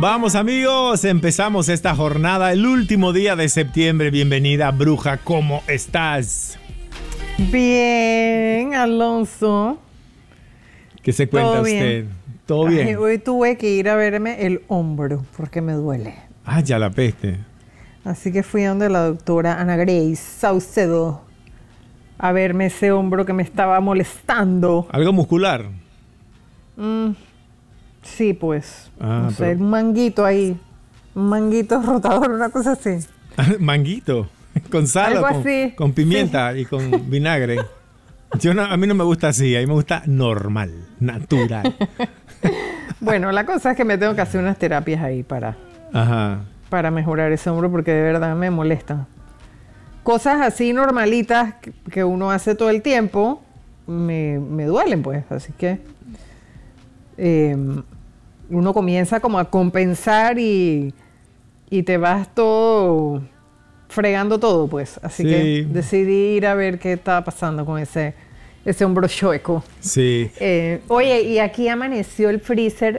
Vamos amigos, empezamos esta jornada, el último día de septiembre. Bienvenida, bruja, ¿cómo estás? Bien, Alonso. ¿Qué se cuenta ¿Todo usted? bien? ¿Todo bien? Ay, hoy tuve que ir a verme el hombro porque me duele. Ah, ya la peste. Así que fui a donde la doctora Ana Grace Saucedo a verme ese hombro que me estaba molestando. ¿Algo muscular? Sí, pues. Ah, no sé, un manguito ahí. Un manguito rotador, una cosa así. Manguito, con sal, Algo o así. con pimienta y con vinagre. A mí no me gusta así, a mí me gusta normal, natural. Bueno, la cosa es que me tengo que hacer unas terapias ahí para mejorar ese hombro porque de verdad me molestan. Cosas así normalitas que uno hace todo el tiempo me duelen, pues. Así que uno comienza como a compensar y te vas todo fregando todo, pues. Así que decidí ir a ver qué estaba pasando con ese hombro chueco. Sí. Oye, y aquí amaneció el freezer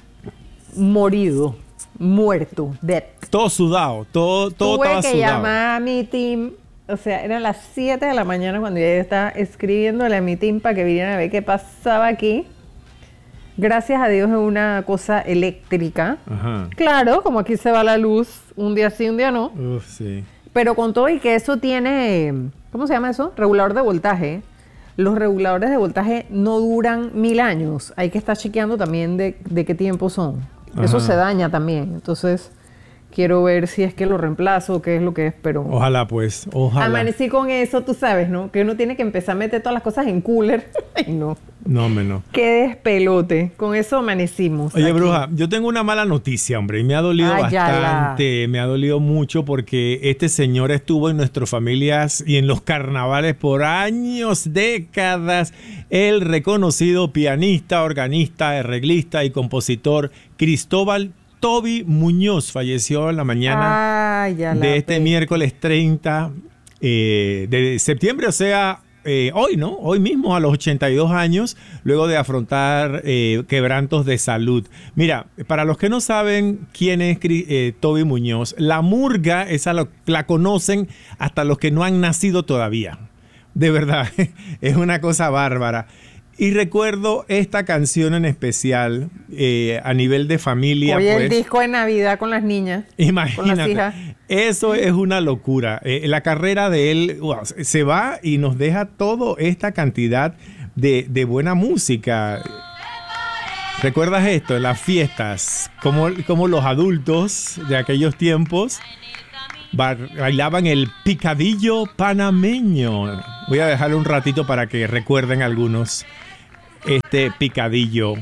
muerto, dead. Todo sudado, todo estaba sudado. Tuve que llamar a mi team, o sea, eran las 7 de la mañana cuando yo estaba escribiéndole a mi team para que vinieran a ver qué pasaba aquí. Gracias a Dios es una cosa eléctrica. Ajá. Claro, como aquí se va la luz, un día sí, un día no. Uf, sí. Pero con todo y que eso tiene, ¿cómo se llama eso? Regulador de voltaje. Los reguladores de voltaje no duran 1000 años. Hay que estar chequeando también de qué tiempo son. Ajá. Eso se daña también. Entonces, quiero ver si es que lo reemplazo o qué es lo que es, pero... Ojalá, pues. Ojalá. Amanecí con eso, tú sabes, ¿no? Que uno tiene que empezar a meter todas las cosas en cooler. Ay, no. No, menos. Qué despelote. Con eso amanecimos. Oye, aquí. bruja, yo tengo una mala noticia, hombre, y me ha dolido bastante, me ha dolido mucho porque este señor estuvo en nuestras familias y en los carnavales por años, décadas. El reconocido pianista, organista, arreglista y compositor Cristóbal Toby Muñoz falleció en la mañana de este miércoles 30 de septiembre, o sea... hoy, ¿no? Hoy mismo a los 82 años, luego de afrontar quebrantos de salud. Mira, para los que no saben quién es Toby Muñoz, la murga, esa la conocen hasta los que no han nacido todavía. De verdad, es una cosa bárbara. Y recuerdo esta canción en especial a nivel de familia. Oye, pues, el disco de Navidad con las niñas. Imagínate. Con las hijas. Eso es una locura. La carrera de él se va y nos deja toda esta cantidad de buena música. ¿Recuerdas esto? En las fiestas, como los adultos de aquellos tiempos bailaban el picadillo panameño. Voy a dejarle un ratito para que recuerden algunos este picadillo.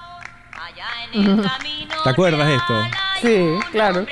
¿Te acuerdas de esto? Sí, claro.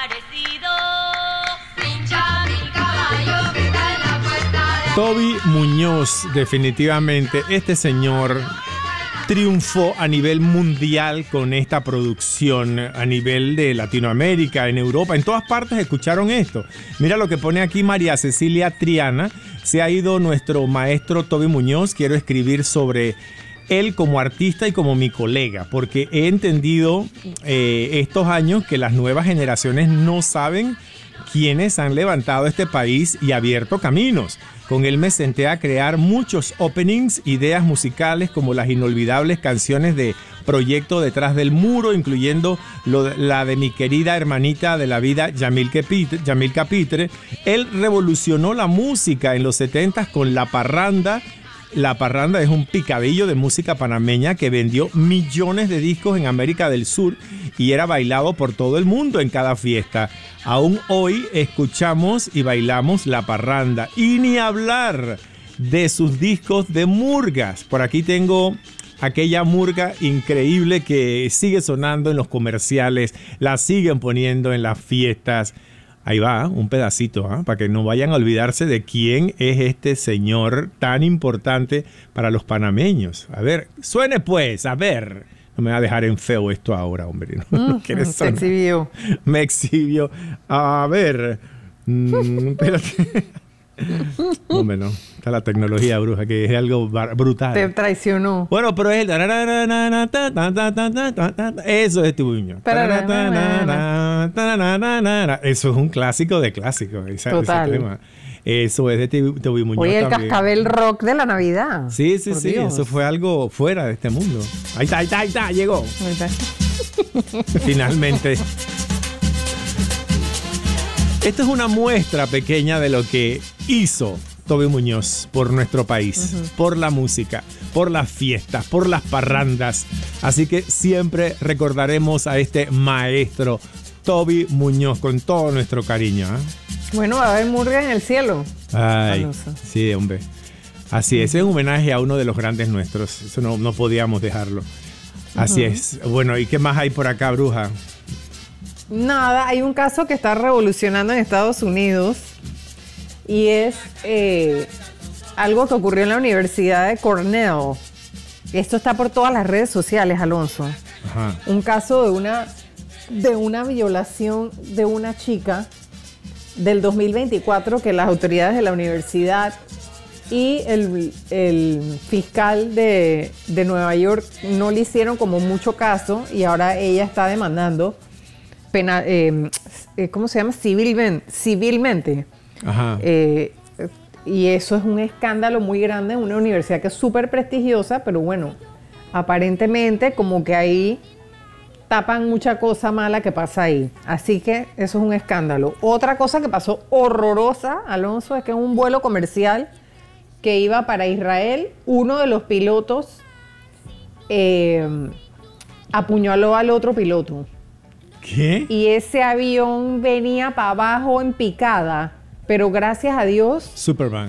Toby Muñoz, definitivamente, este señor triunfó a nivel mundial con esta producción, a nivel de Latinoamérica, en Europa, en todas partes escucharon esto. Mira lo que pone aquí María Cecilia Triana. Se ha ido nuestro maestro Toby Muñoz. Quiero escribir sobre él como artista y como mi colega, porque he entendido estos años que las nuevas generaciones no saben quiénes han levantado este país y abierto caminos. Con él me senté a crear muchos openings, ideas musicales como las inolvidables canciones de Proyecto Detrás del Muro, incluyendo la de mi querida hermanita de la vida, Yamil Capitre. Él revolucionó la música en los 70s con La Parranda. La Parranda es un picadillo de música panameña que vendió millones de discos en América del Sur y era bailado por todo el mundo en cada fiesta. Aún hoy escuchamos y bailamos La Parranda. Y ni hablar de sus discos de murgas. Por aquí tengo aquella murga increíble que sigue sonando en los comerciales, la siguen poniendo en las fiestas. Ahí va, un pedacito, para que no vayan a olvidarse de quién es este señor tan importante para los panameños. A ver, suene pues, a ver. No me va a dejar en feo esto ahora, hombre. No quieres sonar. exhibió. Me exhibió. A ver. Espérate. Hombre, no. Está la tecnología, bruja, que es algo brutal. Te traicionó. Bueno, pero es el... Eso es Toby Muñoz. Eso es un clásico de clásicos. Total. Ese tema. Eso es de Toby Muñoz. Oye, el cascabel rock de la Navidad. Sí. Dios. Eso fue algo fuera de este mundo. Ahí está. Llegó. Ahí está. Finalmente. Esta es una muestra pequeña de lo que hizo Toby Muñoz por nuestro país, por la música, por las fiestas, por las parrandas. Así que siempre recordaremos a este maestro Toby Muñoz con todo nuestro cariño. Bueno, va a haber murga en el cielo. Ay, Alonso. Sí, hombre. Así es, es un homenaje a uno de los grandes nuestros. Eso no podíamos dejarlo. Así es. Bueno, ¿y qué más hay por acá, bruja? Nada, hay un caso que está revolucionando en Estados Unidos y es algo que ocurrió en la Universidad de Cornell. Esto está por todas las redes sociales, Alonso. Ajá. Un caso de una violación de una chica del 2024 que las autoridades de la universidad y el fiscal de Nueva York no le hicieron como mucho caso y ahora ella está demandando ¿cómo se llama? Civilmente. Ajá. Y eso es un escándalo muy grande en una universidad que es súper prestigiosa, pero bueno, aparentemente como que ahí tapan mucha cosa mala que pasa ahí. Así que eso es un escándalo. Otra cosa que pasó horrorosa, Alonso, es que en un vuelo comercial que iba para Israel, uno de los pilotos apuñaló al otro piloto. ¿Qué? Y ese avión venía para abajo en picada, pero gracias a Dios... Superman.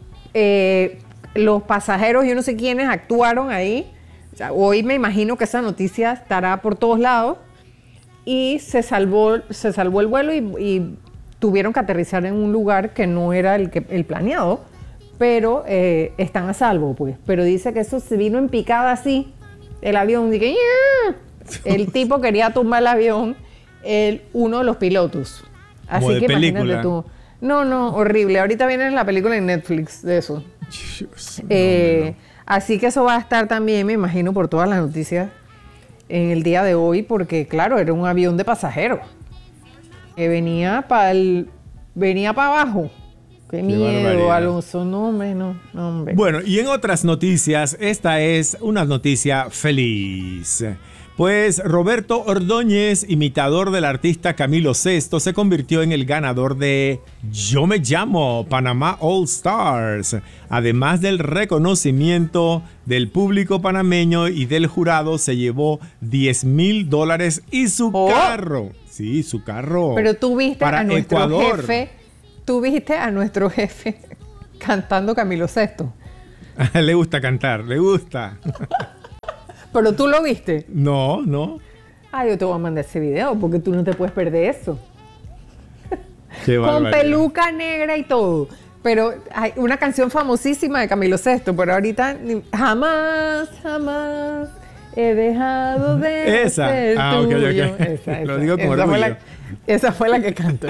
Los pasajeros, yo no sé quiénes actuaron ahí. O sea, hoy me imagino que esa noticia estará por todos lados. Y se salvó el vuelo y tuvieron que aterrizar en un lugar que no era el planeado. Pero están a salvo, pues. Pero dice que eso se vino en picada así. El avión, dije... El tipo quería tumbar el avión, uno de los pilotos. Así como de que película. imagínate tú. No, horrible. Ahorita viene la película en Netflix de eso. No. Así que eso va a estar también, me imagino, por todas las noticias en el día de hoy, porque claro, era un avión de pasajeros que venía para abajo. Qué miedo, Alonso. No, hombre. Bueno, y en otras noticias, esta es una noticia feliz. Pues Roberto Ordóñez, imitador del artista Camilo Sesto, se convirtió en el ganador de Yo Me Llamo Panamá All Stars. Además del reconocimiento del público panameño y del jurado, se llevó $10,000 y su carro. Sí, su carro. Pero tú viste para a nuestro Ecuador. jefe. Tú viste a nuestro jefe cantando Camilo Sesto. Le gusta cantar, le gusta. ¿Pero tú lo viste? No. Yo te voy a mandar ese video porque tú no te puedes perder eso. Qué con barbaridad. peluca negra y todo. Pero hay una canción famosísima de Camilo Sesto, pero ahorita jamás he dejado de ser tuyo. Okay. Esa. Lo digo con orgullo. Esa fue la que cantó.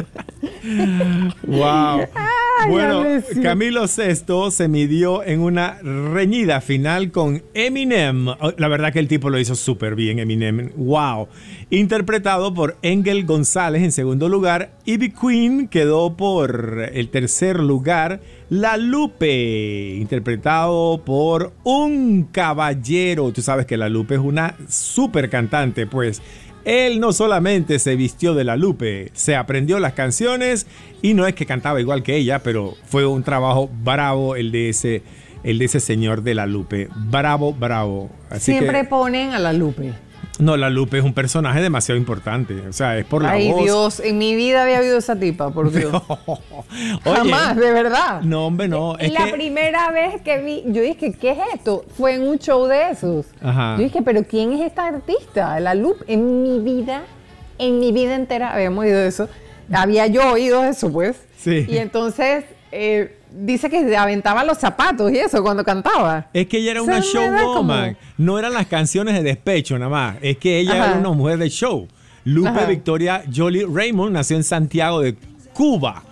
Wow. Ay, bueno, Alessio. Camilo Sesto se midió en una reñida final con Eminem. La verdad que el tipo lo hizo súper bien, Eminem. Wow. Interpretado por Engel González en segundo lugar. Ivy Queen quedó por el tercer lugar. La Lupe, interpretado por un caballero. Tú sabes que La Lupe es una súper cantante, pues. Él no solamente se vistió de La Lupe, se aprendió las canciones y no es que cantaba igual que ella, pero fue un trabajo bravo el de ese señor de La Lupe. Bravo. Así Siempre que, ponen a La Lupe. No, La Lupe es un personaje demasiado importante. O sea, es por la voz. Ay, Dios, en mi vida había habido esa tipa, por Dios. Oye, jamás, de verdad. No, hombre, no. Y la primera vez que vi, yo dije, ¿qué es esto? Fue en un show de esos. Ajá. Yo dije, ¿pero quién es esta artista? La Lupe. En mi vida entera habíamos oído eso. Había yo oído eso, pues. Sí. Y entonces dice que aventaba los zapatos y eso cuando cantaba. Es que ella era una showwoman. No eran las canciones de despecho nada más. Es que ella era una mujer de show. Lupe Victoria Jolie Raymond nació en Santiago de Cuba.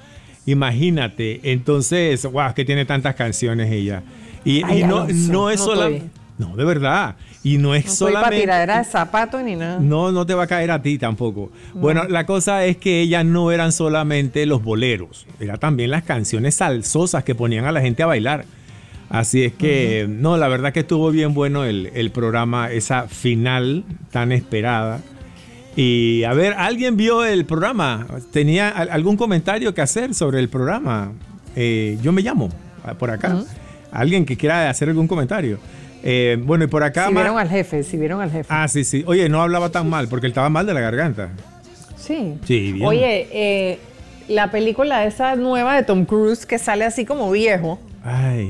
Imagínate. Entonces, wow, que tiene tantas canciones ella. Y no es solo... No, de verdad. Y no es no solamente... para tiradera de zapatos ni nada. No te va a caer a ti tampoco. No. Bueno, la cosa es que ellas no eran solamente los boleros. Eran también las canciones salsosas que ponían a la gente a bailar. Así es que, no, la verdad que estuvo bien bueno el programa, esa final tan esperada. Y a ver, ¿alguien vio el programa? ¿Tenía algún comentario que hacer sobre el programa? Yo me llamo por acá. ¿Alguien que quiera hacer algún comentario? Bueno, y por acá... Si vieron al jefe. Ah, sí. Oye, no hablaba tan mal, porque él estaba mal de la garganta. Sí. Sí, bien. Oye, la película esa nueva de Tom Cruise que sale así como viejo. Ay.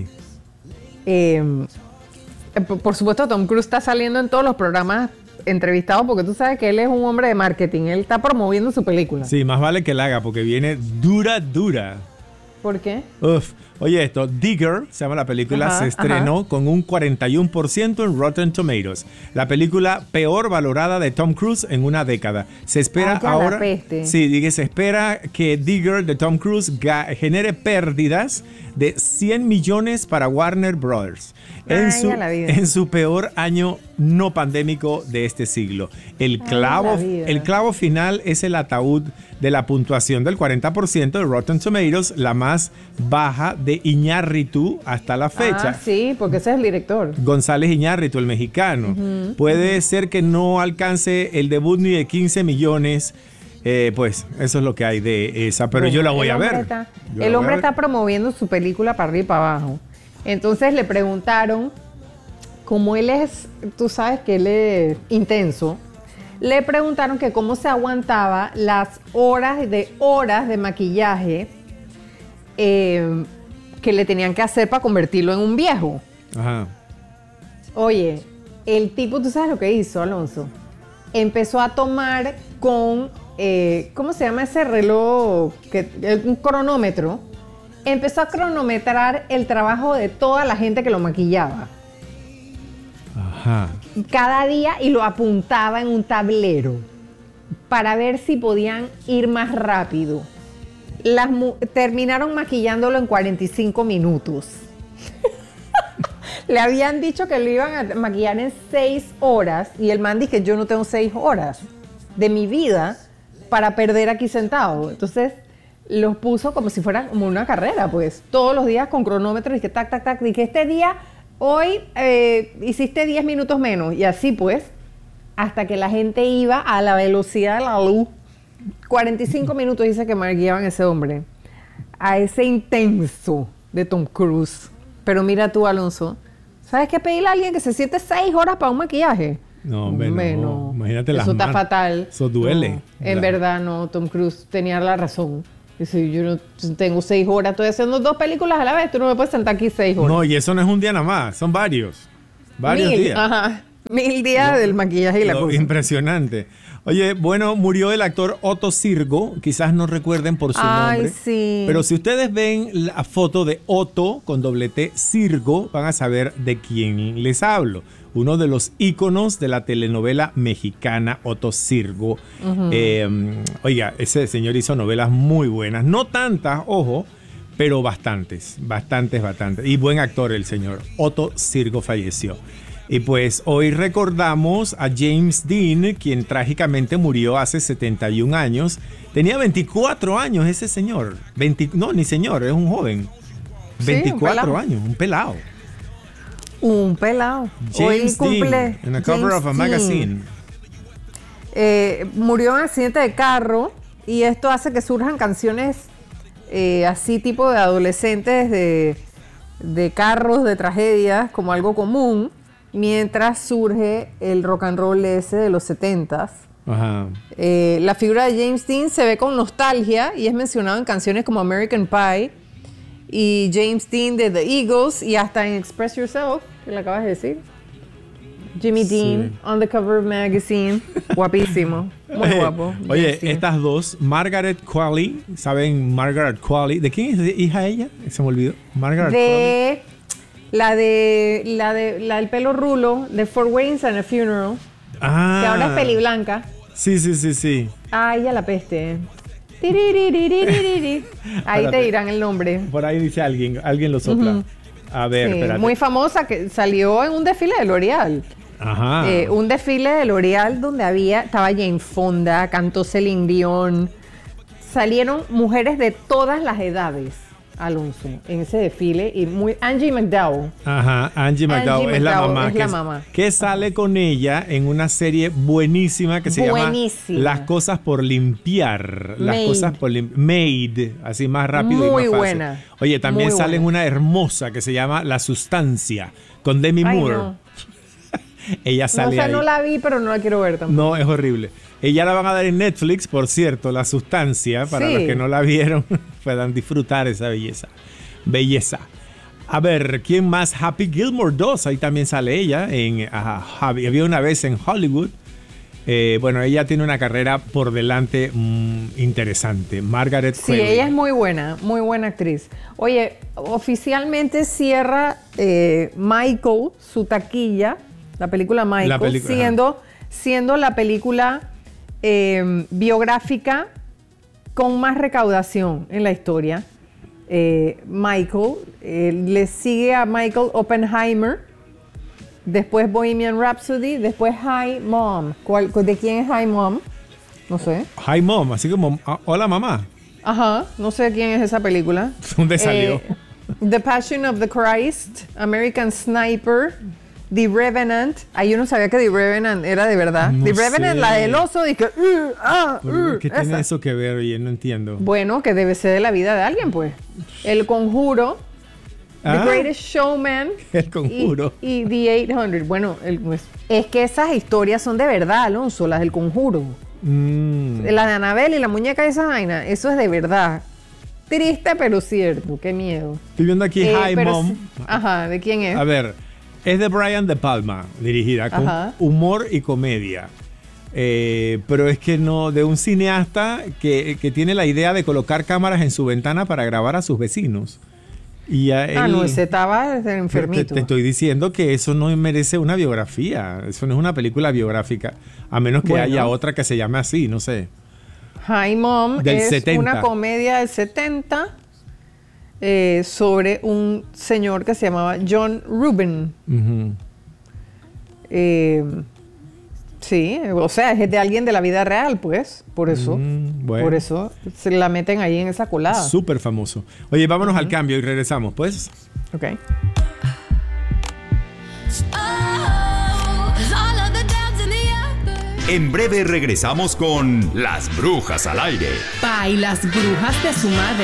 Por supuesto, Tom Cruise está saliendo en todos los programas entrevistados porque tú sabes que él es un hombre de marketing. Él está promoviendo su película. Sí, más vale que la haga porque viene dura. ¿Por qué? Oye esto, Digger, se llama la película, se estrenó con un 41% en Rotten Tomatoes. La película peor valorada de Tom Cruise en una década. Se espera ahora... Sí, se espera que Digger de Tom Cruise genere pérdidas de 100 millones para Warner Brothers en su peor año no pandémico de este siglo. El clavo final es el ataúd de la puntuación del 40% de Rotten Tomatoes, la más baja de Iñárritu hasta la fecha. Sí, porque ese es el director. González Iñárritu, el mexicano. Puede ser que no alcance el debut ni de 15 millones. Pues eso es lo que hay de esa, pero yo la voy a ver. El hombre está promoviendo su película para arriba y para abajo. Entonces le preguntaron, como él es, tú sabes que él es intenso, le preguntaron que cómo se aguantaba las horas de maquillaje que le tenían que hacer para convertirlo en un viejo. Ajá. Oye, el tipo, ¿tú sabes lo que hizo, Alonso? Empezó a tomar con, ¿cómo se llama ese reloj? Un cronómetro. Empezó a cronometrar el trabajo de toda la gente que lo maquillaba. Ajá. Cada día, y lo apuntaba en un tablero para ver si podían ir más rápido. Terminaron maquillándolo en 45 minutos. Le habían dicho que lo iban a maquillar en 6 horas y el man dice que yo no tengo 6 horas de mi vida para perder aquí sentado. Entonces los puso como si fuera como una carrera, pues todos los días con cronómetros y que tac, tac, tac. Dije, este día, hoy hiciste 10 minutos menos y así pues hasta que la gente iba a la velocidad de la luz. 45 minutos dice que maquillaban a ese hombre, a ese intenso de Tom Cruise. Pero mira tú, Alonso, ¿sabes qué? Pedirle a alguien que se siente 6 horas para un maquillaje. No, hombre, no. Imagínate las manos. Eso está fatal. Eso duele. No, en verdad, no. Tom Cruise tenía la razón. Dice, yo no tengo 6 horas, estoy haciendo 2 películas a la vez, tú no me puedes sentar aquí 6 horas. No, y eso no es un día nada más, son varios. Varios días. Ajá. 1000 días del maquillaje y la cosa. Impresionante. Oye, bueno, murió el actor Otto Sirgo. Quizás no recuerden por su nombre. Sí. Pero si ustedes ven la foto de Otto con doble T Sirgo, van a saber de quién les hablo. Uno de los íconos de la telenovela mexicana, Otto Sirgo. Oiga, ese señor hizo novelas muy buenas. No tantas, ojo, pero bastantes. Y buen actor el señor. Otto Sirgo falleció. Y pues hoy recordamos a James Dean, quien trágicamente murió hace 71 años. Tenía 24 años ese señor. No, ni señor, es un joven. 24 años, un pelado. Un pelado. James Dean, en a cover of a magazine. Murió en un accidente de carro y esto hace que surjan canciones así tipo de adolescentes de carros, de tragedias, como algo común. Mientras surge el rock and roll ese de los 70s. Ajá. La figura de James Dean se ve con nostalgia y es mencionado en canciones como American Pie y James Dean de The Eagles y hasta en Express Yourself, que le acabas de decir. Jimmy Dean, on the cover of magazine. Guapísimo. Muy guapo. Oye, estas dos, Margaret Qualley, ¿saben Margaret Qualley? ¿De quién es hija ella? Se me olvidó. Margaret Qualley. La del pelo rulo, de Four Weddings and a Funeral. Ah. Que ahora es peliblanca. Sí. Ay, ya la peste. Ahí te dirán el nombre. Por ahí dice alguien lo sopla. A ver, espérate. Muy famosa, que salió en un desfile de L'Oreal. Ajá. Un desfile de L'Oreal donde estaba Jane Fonda, cantó Celine Dion. Salieron mujeres de todas las edades, Alonso, en ese desfile. Y Angie McDowell. Ajá, Angie McDowell es la mamá. Es la mamá. Que sale con ella en una serie buenísima que se llama Las cosas por limpiar. Las cosas por Made, así más rápido y más fácil. Muy buena. Oye, también sale en una hermosa que se llama La Sustancia, con Demi Moore. No. Ella sale ahí. No la vi, pero no la quiero ver tampoco. No, es horrible. Ella la van a dar en Netflix, por cierto, La Sustancia, para los que no la vieron, puedan disfrutar esa belleza. A ver, ¿quién más? Happy Gilmore 2, ahí también sale ella. Había una vez en Hollywood. Bueno, ella tiene una carrera por delante interesante. Margaret Qualley. Sí, ella es muy buena actriz. Oye, oficialmente cierra Michael su taquilla. La película Michael, siendo la película biográfica con más recaudación en la historia. Michael, le sigue a Michael Oppenheimer, después Bohemian Rhapsody, después Hi Mom. ¿De quién es Hi Mom? No sé. Hi Mom, así como Hola Mamá. Ajá, no sé quién es esa película. ¿Dónde salió? The Passion of the Christ, American Sniper, The Revenant. Yo no sabía que The Revenant era de verdad. No The Revenant, sé. la del oso. Dije, ¿Qué tiene eso que ver? Oye, no entiendo. Bueno, que debe ser de la vida de alguien, pues. El Conjuro, The Greatest Showman. El Conjuro. Y The 800. Bueno, es que esas historias son de verdad, Alonso, las del Conjuro. La de Annabelle y la muñeca de esa vaina, eso es de verdad. Triste, pero cierto. Qué miedo. Estoy viendo aquí Hi Mom. Ajá, ¿de quién es? A ver. Es de Brian De Palma, dirigida con humor y comedia. Pero es que no, de un cineasta que tiene la idea de colocar cámaras en su ventana para grabar a sus vecinos. Y no, ese estaba enfermito. Te estoy diciendo que eso no merece una biografía. Eso no es una película biográfica. A menos que haya otra que se llame así, no sé. Hi Mom del es 70. Una comedia del 70 sobre un señor que se llamaba John Rubin. Sí, o sea, es de alguien de la vida real, pues. Por eso, por eso se la meten ahí en esa colada. Súper famoso. Oye, vámonos al cambio y regresamos, pues. Ok. En breve regresamos con Las Brujas al Aire. Pa y las brujas de su madre.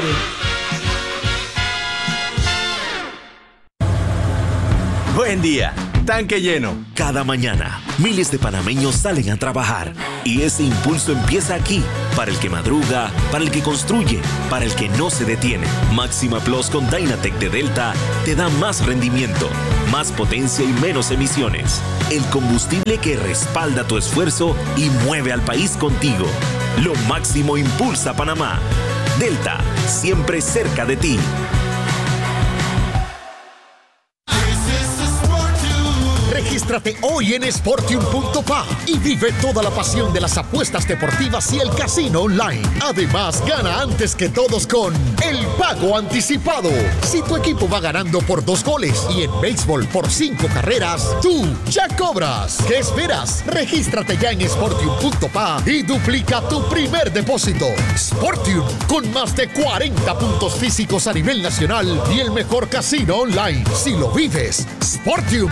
Buen día, tanque lleno. Cada mañana, miles de panameños salen a trabajar y ese impulso empieza aquí, para el que madruga, para el que construye, para el que no se detiene. Máxima Plus con Dynatec de Delta te da más rendimiento, más potencia y menos emisiones. El combustible que respalda tu esfuerzo y mueve al país contigo. Lo máximo impulsa Panamá. Delta, siempre cerca de ti. Regístrate hoy en Sportium.pa y vive toda la pasión de las apuestas deportivas y el casino online. Además, gana antes que todos con el pago anticipado. Si tu equipo va ganando por 2 goles y en béisbol por 5 carreras, tú ya cobras. ¿Qué esperas? Regístrate ya en Sportium.pa y duplica tu primer depósito. Sportium, con más de 40 puntos físicos a nivel nacional y el mejor casino online. Si lo vives, Sportium.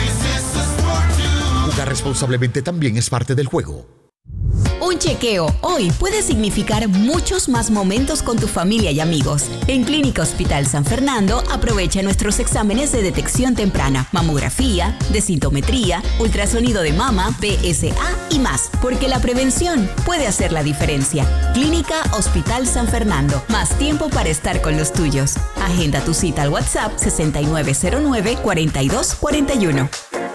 Jugar responsablemente también es parte del juego. Un chequeo hoy puede significar muchos más momentos con tu familia y amigos. En Clínica Hospital San Fernando aprovecha nuestros exámenes de detección temprana, mamografía, densitometría, ultrasonido de mama, PSA y más, porque la prevención puede hacer la diferencia. Clínica Hospital San Fernando, más tiempo para estar con los tuyos. Agenda tu cita al WhatsApp 6909-4241.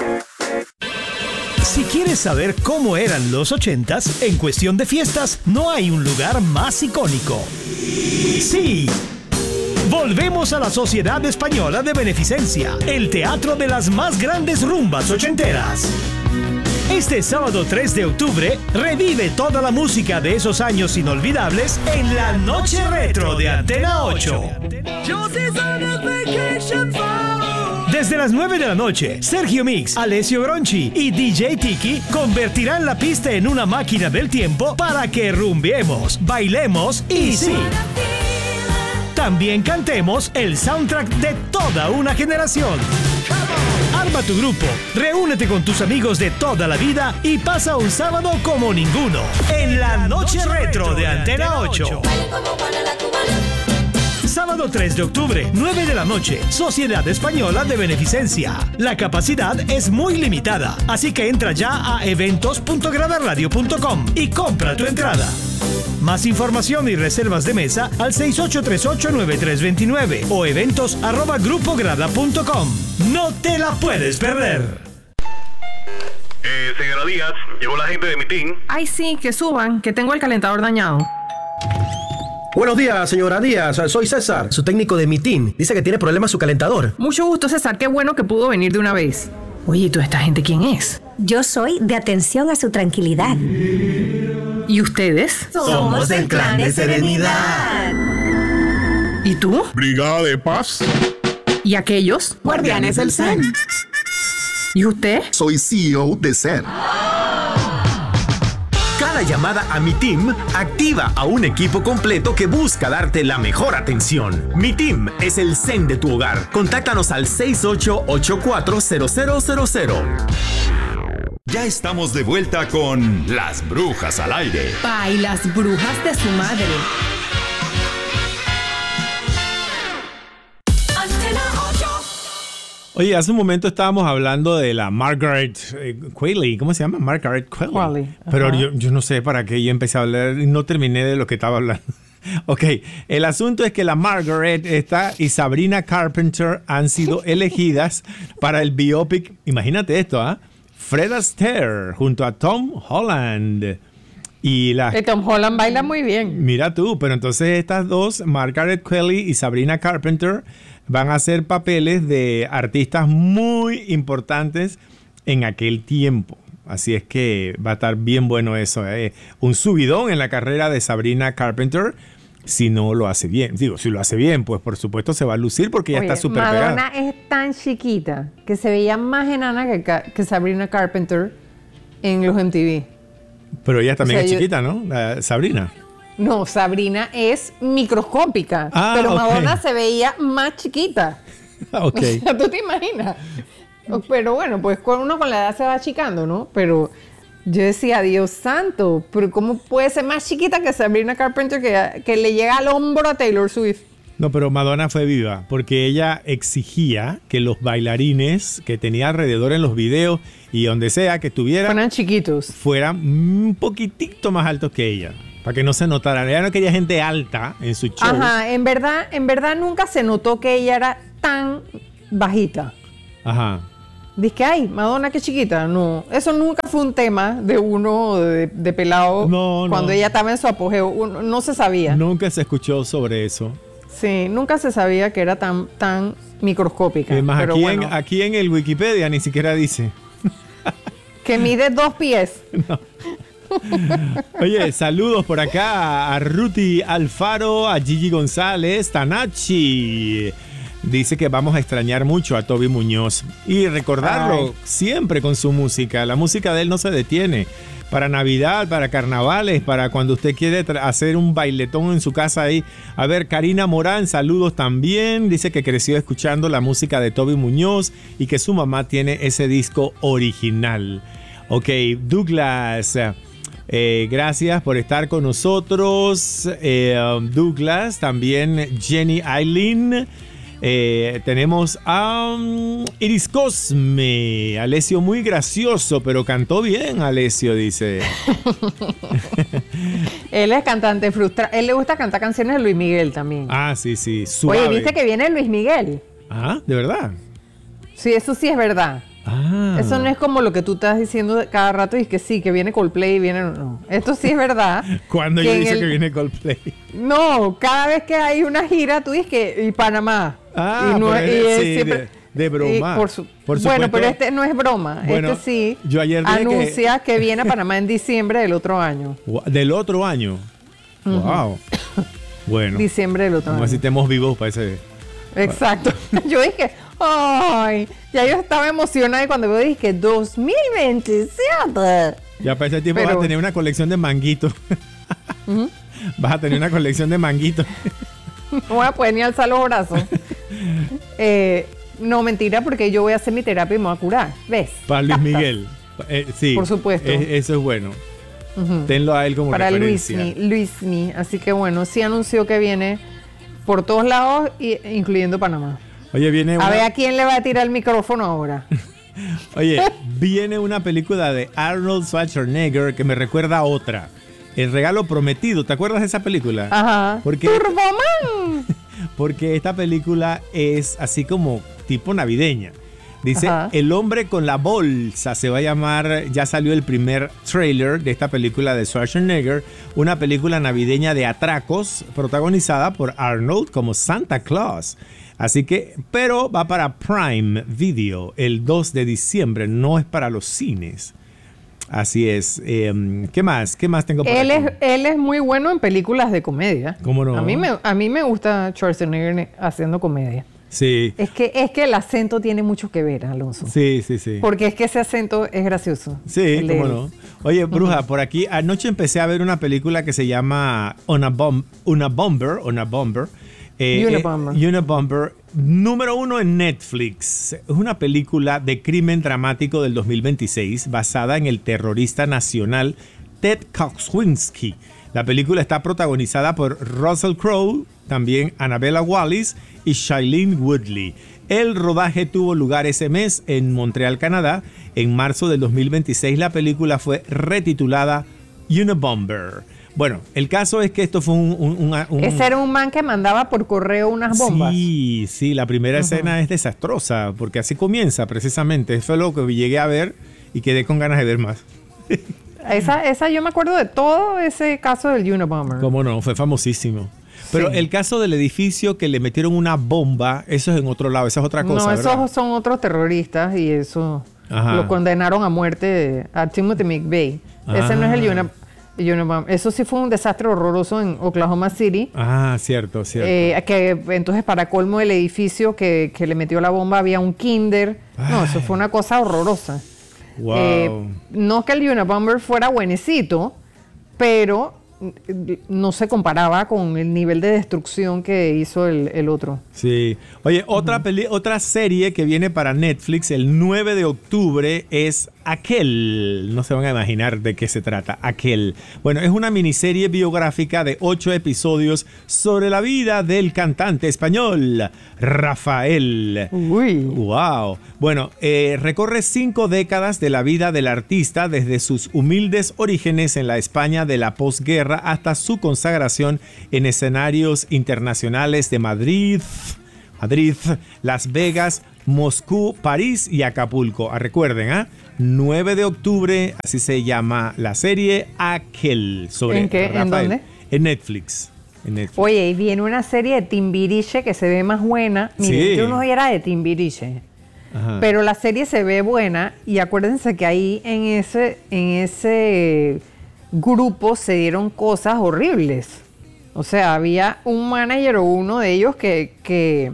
Si quieres saber cómo eran los 80s, en cuestión de fiestas, no hay un lugar más icónico. ¡Sí! Volvemos a la Sociedad Española de Beneficencia, el teatro de las más grandes rumbas ochenteras. Este sábado 3 de octubre, revive toda la música de esos años inolvidables en la Noche Retro de Antena 8. Desde las 9 de la noche, Sergio Mix, Alessio Gronchi y DJ Tiki convertirán la pista en una máquina del tiempo para que rumbiemos, bailemos y sí, también cantemos el soundtrack de toda una generación. Arma tu grupo, reúnete con tus amigos de toda la vida y pasa un sábado como ninguno en la Noche Retro de Antena 8. Sábado 3 de octubre, 9 de la noche, Sociedad Española de Beneficencia. La capacidad es muy limitada, así que entra ya a eventos.gradaradio.com y compra tu entrada. Más información y reservas de mesa al 6838-9329 o eventos@grupograda.com. No te la puedes perder. Señora Díaz, llegó la gente de mi team. Ay, sí, que suban, que tengo el calentador dañado. Buenos días, señora Díaz. Soy César, su técnico de Mitin. Dice que tiene problemas su calentador. Mucho gusto, César. Qué bueno que pudo venir de una vez. Oye, ¿y toda esta gente quién es? Yo soy de Atención a su Tranquilidad. ¿Y ustedes? Somos del Clan de Serenidad. ¿Y tú? Brigada de Paz. ¿Y aquellos? Guardianes del Zen. ¿Y usted? Soy CEO de Zen. Cada llamada a Mi Team activa a un equipo completo que busca darte la mejor atención. Mi Team es el Zen de tu hogar. Contáctanos al 68840000. Ya estamos de vuelta con Las Brujas al Aire. Pa' y las brujas de su madre. Oye, hace un momento estábamos hablando de la Margaret Qualley. ¿Cómo se llama? Margaret Qualley. Pero yo no sé para qué yo empecé a hablar y no terminé de lo que estaba hablando. Ok, el asunto es que la Margaret y Sabrina Carpenter han sido elegidas para el biopic, imagínate esto, Fred Astaire junto a Tom Holland. Y Tom Holland baila muy bien. Mira tú, pero entonces estas dos, Margaret Qualley y Sabrina Carpenter, van a hacer papeles de artistas muy importantes en aquel tiempo. Así es que va a estar bien bueno eso. Un subidón en la carrera de Sabrina Carpenter, si no lo hace bien. Digo, si lo hace bien, pues por supuesto se va a lucir porque ya está súper pegada. Madonna es tan chiquita que se veía más enana que Sabrina Carpenter en los MTV. Pero ella también es chiquita, ¿no? Sabrina. No, Sabrina es microscópica, pero Madonna se veía más chiquita. Ok. O sea, ¿tú te imaginas? Pero bueno, pues uno con la edad se va achicando, ¿no? Pero yo decía, Dios santo, pero ¿cómo puede ser más chiquita que Sabrina Carpenter que le llega al hombro a Taylor Swift? No, pero Madonna fue viva porque ella exigía que los bailarines que tenía alrededor en los videos y donde sea que estuvieran... Fueran chiquitos. Fueran un poquitito más altos que ella. Para que no se notara. Ella no quería gente alta en su show. Ajá, en verdad nunca se notó que ella era tan bajita. Ajá. Dice que, ay, Madonna, qué chiquita. No, eso nunca fue un tema de uno de pelado cuando ella estaba en su apogeo. No se sabía. Nunca se escuchó sobre eso. Sí, nunca se sabía que era tan microscópica. Además, pero aquí en el Wikipedia ni siquiera dice. Que mide 2 pies. No. Oye, saludos por acá a Ruti Alfaro, a Gigi González, Tanachi. Dice que vamos a extrañar mucho a Toby Muñoz y recordarlo siempre con su música. La música de él no se detiene. Para Navidad, para carnavales, para cuando usted quiere hacer un bailetón en su casa ahí. A ver, Karina Morán, saludos también. Dice que creció escuchando la música de Toby Muñoz y que su mamá tiene ese disco original. Ok, Douglas, gracias por estar con nosotros. Douglas, también Jenny Aileen. Tenemos a Iris Cosme. Alessio muy gracioso, pero cantó bien, Alessio, dice. Él es cantante frustrado. Él le gusta cantar canciones de Luis Miguel también. Ah, sí, suave. Oye, ¿viste que viene Luis Miguel? Ah, ¿de verdad? Sí, eso sí es verdad. Eso no es como lo que tú estás diciendo cada rato y que sí, que viene Coldplay y viene... No, esto sí es verdad. ¿Cuándo yo dice que viene Coldplay? No, cada vez que hay una gira tú dices que... Y Panamá. Ah, y sí, siempre... De broma. Por supuesto. Bueno, pero este no es broma. Bueno, este sí yo ayer dije anuncia que viene a Panamá en diciembre del otro año. ¿Del otro año? Wow. Bueno. Diciembre del otro año. Como si estemos vivos para ese... Exacto. Yo dije, ay, ya yo estaba emocionada y cuando yo dije 2027. Ya para ese tiempo vas a tener una colección de manguitos. Vas a tener una colección de manguitos. No voy a poder ni alzar los brazos. No, mentira, porque yo voy a hacer mi terapia y me voy a curar. ¿Ves? Para Luis Miguel. Sí. Por supuesto. Eso es bueno. Tenlo a él como para referencia. Luismi. Así que bueno, sí anunció que viene por todos lados, incluyendo Panamá. Oye, viene a ver a quién le va a tirar el micrófono ahora. Oye, viene una película de Arnold Schwarzenegger que me recuerda a otra. El regalo prometido. ¿Te acuerdas de esa película? Ajá. ¡Turboman! Porque esta película es así como tipo navideña. Dice, El hombre con la bolsa se va a llamar, ya salió el primer trailer de esta película de Schwarzenegger, una película navideña de atracos protagonizada por Arnold como Santa Claus. Así que, pero va para Prime Video el 2 de diciembre, no es para los cines. Así es. ¿Qué más? ¿Qué más tengo por aquí? Él es muy bueno en películas de comedia. ¿Cómo no? A mí me gusta Schwarzenegger haciendo comedia. Sí. Es que el acento tiene mucho que ver, Alonso. Sí. Porque es que ese acento es gracioso. Sí, cómo no. Oye, Bruja, por aquí anoche empecé a ver una película que se llama Unabomber. Unabomber, número 1 en Netflix. Es una película de crimen dramático del 2026 basada en el terrorista nacional Ted Kaczynski. La película está protagonizada por Russell Crowe, también Annabella Wallis y Shailene Woodley. El rodaje tuvo lugar ese mes en Montreal, Canadá. En marzo del 2026 la película fue retitulada Unabomber. Bueno, el caso es que esto fue Ese era un man que mandaba por correo unas bombas. Sí, la primera escena es desastrosa, porque así comienza precisamente. Eso es lo que llegué a ver y quedé con ganas de ver más. Esa yo me acuerdo de todo ese caso del Unabomber. ¿Cómo no? Fue famosísimo. Pero el caso del edificio que le metieron una bomba, eso es en otro lado, esa es otra cosa, No, ¿verdad? esos son otros terroristas y eso lo condenaron a muerte a Timothy McVeigh. Ese no es el Unabomber. Eso sí fue un desastre horroroso en Oklahoma City. Cierto. Que entonces, para colmo, el edificio que le metió la bomba había un kinder. No, eso fue una cosa horrorosa. Wow. No que el Unabomber fuera buenecito, pero no se comparaba con el nivel de destrucción que hizo el otro. Sí. Oye, otra serie que viene para Netflix el 9 de octubre es Aquel. No se van a imaginar de qué se trata. Aquel. Bueno, es una miniserie biográfica de 8 episodios sobre la vida del cantante español Rafael. Uy. Wow. Bueno, recorre 5 décadas de la vida del artista desde sus humildes orígenes en la España de la posguerra hasta su consagración en escenarios internacionales de Madrid, Las Vegas, Moscú, París y Acapulco. Recuerden, 9 de octubre, así se llama la serie Aquel. ¿En qué? Rafael. ¿En dónde? En Netflix. Oye, y viene una serie de Timbiriche que se ve más buena. Miren, yo no era de Timbiriche. Pero la serie se ve buena y acuérdense que ahí en ese grupo se dieron cosas horribles. O sea, había un manager o uno de ellos que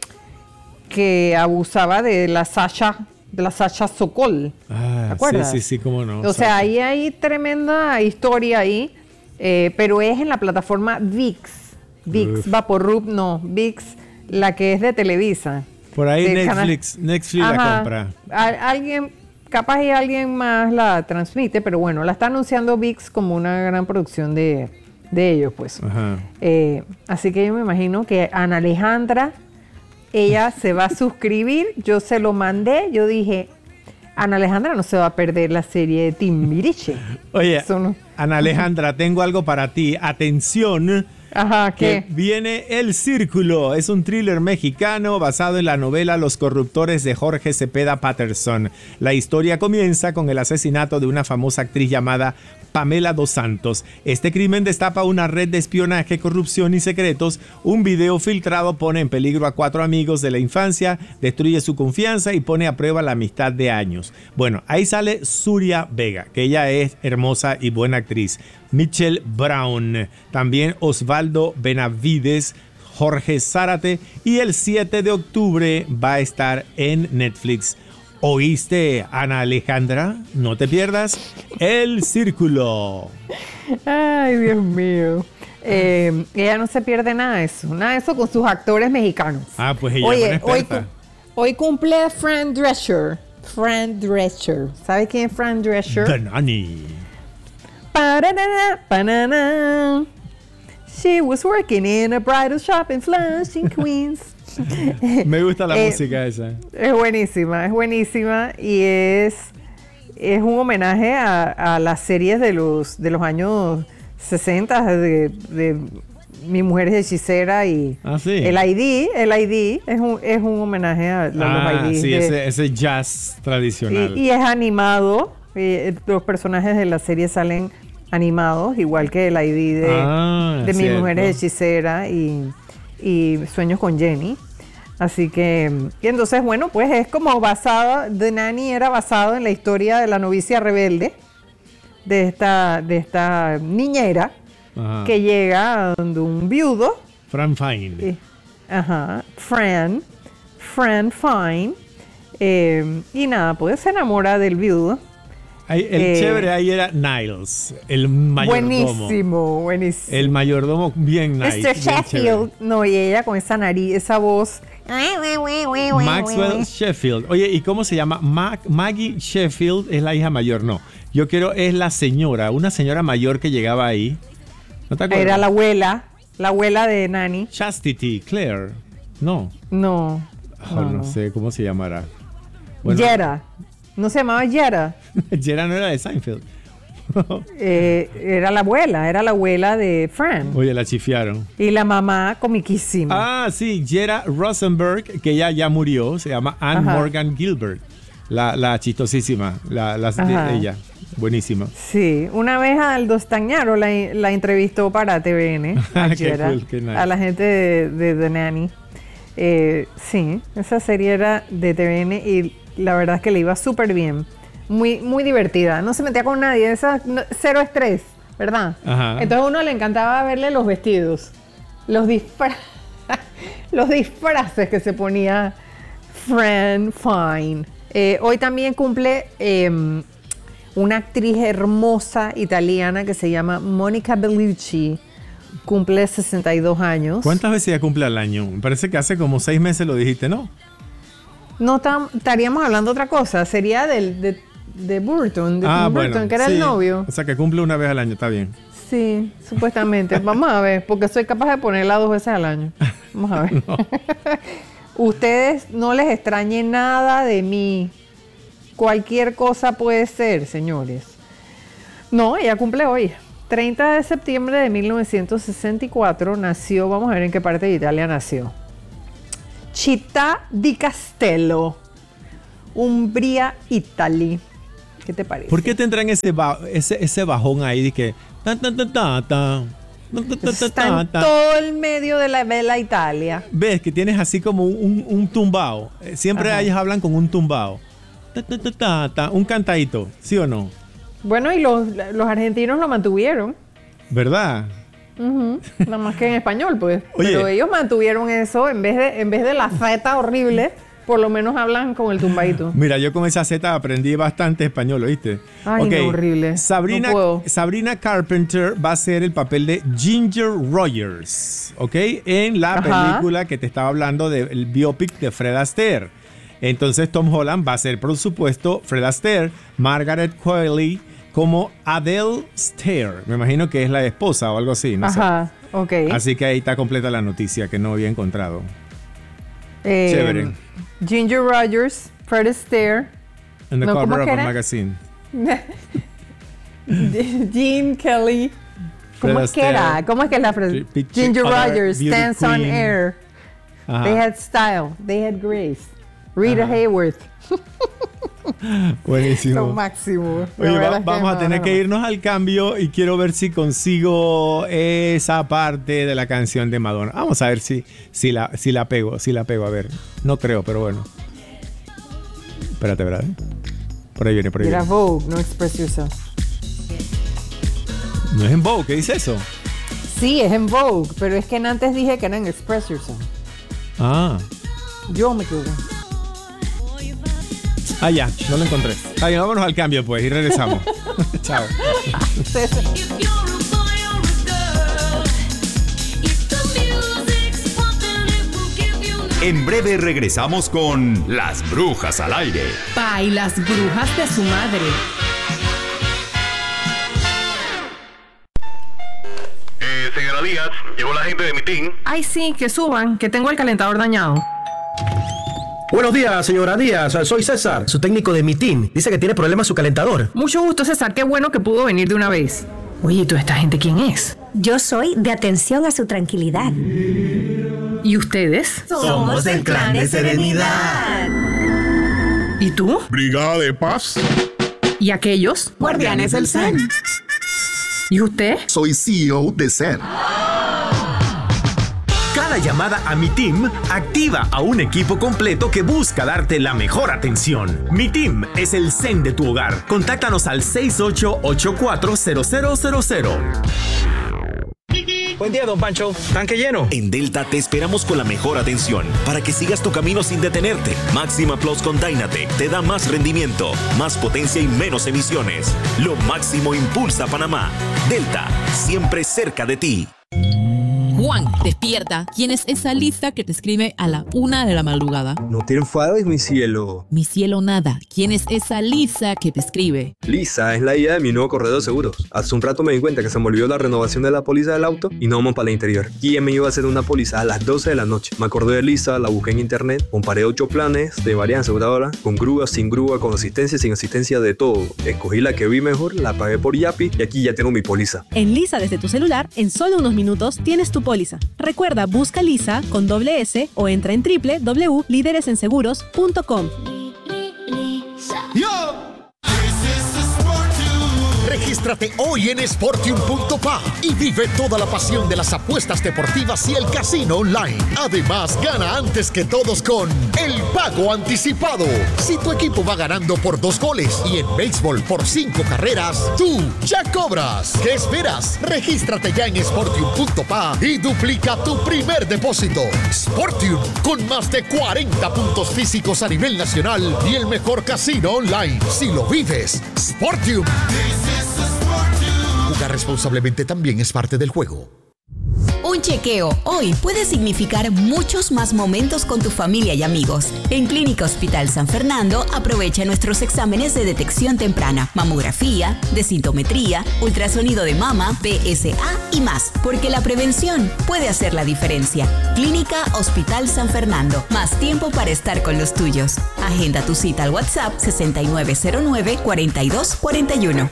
abusaba de la Sasha Sokol. ¿Te acuerdas? Sí, cómo no. O sea, ahí hay tremenda historia ahí, pero es en la plataforma ViX. Vaporub, no, ViX, la que es de Televisa. Por ahí Netflix la compra. Capaz y alguien más la transmite, pero bueno, la está anunciando ViX como una gran producción de ellos, pues. Así que yo me imagino que Ana Alejandra, ella se va a suscribir. Yo se lo mandé, yo dije, Ana Alejandra no se va a perder la serie de Timbiriche. Oye, Ana Alejandra, tengo algo para ti. Atención, Ajá, ¿qué? Que viene El Círculo. Es un thriller mexicano basado en la novela Los corruptores de Jorge Cepeda Patterson. La historia comienza con el asesinato de una famosa actriz llamada Pamela Dos Santos. Este crimen destapa una red de espionaje, corrupción y secretos. Un video filtrado pone en peligro a 4 amigos de la infancia, destruye su confianza y pone a prueba la amistad de años. Bueno, ahí sale Zuria Vega, que ella es hermosa y buena actriz. Michelle Brown, también Osvaldo Benavides, Jorge Zárate, y el 7 de octubre va a estar en Netflix. ¿Oíste, Ana Alejandra? No te pierdas El Círculo. Ay, Dios mío. Ella no se pierde nada de eso con sus actores mexicanos. Ah, pues ella es una experta. Hoy cumple Fran Drescher. ¿Sabe quién es Fran Drescher? The Nanny. She was working in a bridal shop in Flushing, Queens. Me gusta la música esa. Es buenísima y es un homenaje a las series de los años 60 de Mi Mujer es Hechicera y sí. El ID es un homenaje a los IDs. Sí, ese jazz tradicional. Y es animado. Los personajes de la serie salen animados, igual que el ID de Mi Mujer es Hechicera y Sueños con Jenny. Así que, y entonces, bueno, pues es como The Nanny era basado en la historia de la novicia rebelde, de esta niñera. Ajá. Que llega donde un viudo. Fran Fine. Fran Fine. Y nada, pues se enamora del viudo. El chévere ahí era Niles, el mayordomo. Buenísimo. El mayordomo bien nice. Mr. Sheffield. No, y ella con esa nariz, esa voz. Maxwell Sheffield. Oye, ¿y cómo se llama? Maggie Sheffield es la hija mayor. No, yo quiero es la señora, una señora mayor que llegaba ahí. ¿No te acuerdas? Era la abuela de Nanny. Chastity, Claire. No. No sé cómo se llamará. Bueno, Jera. ¿No se llamaba Jera? Jera no era de Seinfeld. Era la abuela de Fran. Oye, la chifiaron. Y la mamá comiquísima. Sí, Jera Rosenberg, que ya murió, se llama Anne Morgan Gilbert. La chistosísima, ella. Buenísima. Sí, una vez Aldo Stagnaro la entrevistó para TVN, a Jera, nice. A la gente de The Nanny. Sí, esa serie era de TVN y la verdad es que le iba súper bien. Muy, muy divertida. No se metía con nadie. Cero estrés, ¿verdad? Ajá. Entonces a uno le encantaba verle los vestidos. Los disfraces que se ponía Fran Fine. Hoy también cumple una actriz hermosa italiana que se llama Monica Bellucci. Cumple 62 años. ¿Cuántas veces ella cumple al año? Me parece que hace como 6 meses lo dijiste, ¿no? No, estaríamos hablando de otra cosa. Sería de Burton, Tim Burton, que era el novio. O sea, que cumple una vez al año, está bien. Sí, supuestamente. Vamos a ver, porque soy capaz de ponerla 2 veces al año. Vamos a ver. Ustedes no les extrañe nada de mí. Cualquier cosa puede ser, señores. No, ella cumple hoy. 30 de septiembre de 1964 nació, vamos a ver en qué parte de Italia nació. Città di Castello, Umbria, Italy. ¿Qué te parece? ¿Por qué tendrán ese bajón ahí de que está en todo el medio de la bella Italia? Ves que tienes así como un tumbao. Siempre ellos hablan con un tumbao. Un cantadito, ¿sí o no? Bueno, y los argentinos lo mantuvieron. ¿Verdad? Nada más que en español, pues. Oye, pero ellos mantuvieron eso en vez de la Z horrible. Por lo menos hablan con el tumbadito. Mira, yo con esa Z aprendí bastante español, ¿oíste? Ay, no, horrible. Sabrina Carpenter va a hacer el papel de Ginger Rogers, ¿ok? En la película que te estaba hablando del biopic de Fred Astaire. Entonces Tom Holland va a ser, por supuesto, Fred Astaire, Margaret Qualley como Adele Stair. Me imagino que es la esposa o algo así, no sé. Ok. Así que ahí está completa la noticia que no había encontrado. Chévere. Ginger Rogers, Fred Astaire. En the cover of a magazine. Gene Kelly. ¿Cómo es que era? ¿Cómo es que es la frase? Ginger Rogers, stands on air. They had style, they had grace. Rita Hayworth. Buenísimo. Lo máximo. Oye, vamos a tener que irnos al cambio y quiero ver si consigo esa parte de la canción de Madonna. Vamos a ver si la pego. A ver, no creo, pero bueno. Espérate. Por ahí viene. Era Vogue, no Express Yourself. ¿No es en Vogue? ¿Qué dice eso? Sí, es en Vogue, pero es que antes dije que era en Express Yourself. Yo me equivoqué. Ya, no lo encontré. Vámonos al cambio pues y regresamos. Chao. En breve regresamos con Las Brujas al Aire. Pa y las brujas de su madre. Señora Díaz, llegó la gente de mi team. Ay, sí, que suban, que tengo el calentador dañado. Buenos días, señora Díaz. Soy César, su técnico de Mitin. Dice que tiene problemas su calentador. Mucho gusto, César. Qué bueno que pudo venir de una vez. Oye, ¿y toda esta gente quién es? Yo soy de atención a su tranquilidad. ¿Y ustedes? Somos del Clan de Serenidad. ¿Y tú? Brigada de Paz. ¿Y aquellos? Guardianes del Zen. ¿Y usted? Soy CEO de Zen. Cada llamada a Mi Team activa a un equipo completo que busca darte la mejor atención. Mi Team es el zen de tu hogar. Contáctanos al 68840000. Buen día, don Pancho. ¿Tanque lleno? En Delta te esperamos con la mejor atención para que sigas tu camino sin detenerte. Máxima Plus con Dynatec te da más rendimiento, más potencia y menos emisiones. Lo máximo impulsa Panamá. Delta, siempre cerca de ti. Juan, despierta. ¿Quién es esa Lisa que te escribe a la 1 de la madrugada? No te enfades, mi cielo. Mi cielo nada. ¿Quién es esa Lisa que te escribe? Lisa es la idea de mi nuevo corredor de seguros. Hace un rato me di cuenta que se me olvidó la renovación de la póliza del auto y no vamos para el interior. ¿Quién me iba a hacer una póliza a las 12 de la noche? Me acordé de Lisa, la busqué en internet, comparé 8 planes de varias aseguradoras, con grúa, sin grúa, con asistencia, sin asistencia, de todo. Escogí la que vi mejor, la pagué por Yapi y aquí ya tengo mi póliza. En Lisa desde tu celular, en solo unos minutos tienes tu póliza. Recuerda, busca Lisa con doble S o entra en www.lideresenseguros.com. Regístrate hoy en Sportium.pa y vive toda la pasión de las apuestas deportivas y el casino online. Además, gana antes que todos con el pago anticipado. Si tu equipo va ganando por 2 goles y en béisbol por 5 carreras, tú ya cobras. ¿Qué esperas? Regístrate ya en Sportium.pa y duplica tu primer depósito. Sportium, con más de 40 puntos físicos a nivel nacional y el mejor casino online. Si lo vives, Sportium. Jugar responsablemente también es parte del juego. Un chequeo hoy puede significar muchos más momentos con tu familia y amigos. En Clínica Hospital San Fernando, aprovecha nuestros exámenes de detección temprana, mamografía, densitometría, ultrasonido de mama, PSA y más, porque la prevención puede hacer la diferencia. Clínica Hospital San Fernando, más tiempo para estar con los tuyos. Agenda tu cita al WhatsApp 6909-4241.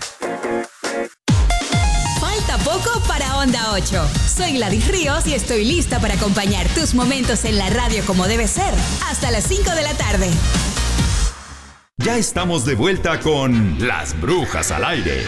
Poco para Onda 8. Soy Gladys Ríos y estoy lista para acompañar tus momentos en la radio como debe ser. Hasta las 5 de la tarde. Ya estamos de vuelta con Las Brujas al Aire.